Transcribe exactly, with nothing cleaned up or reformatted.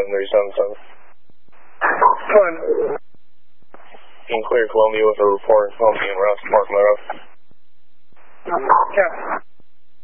seven three seven seven. Fine. Can clear Columbia with a report. Columbia and Russ, Mark Meadow. Yeah.